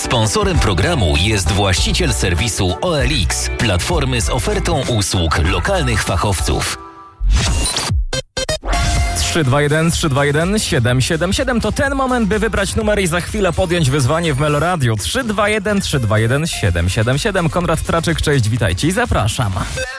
Sponsorem programu jest właściciel serwisu OLX, platformy z ofertą usług lokalnych fachowców. 321 777 to ten moment, by wybrać numer i za chwilę podjąć wyzwanie w Meloradiu. 321 777. Konrad Traczyk, cześć, witajcie i zapraszam.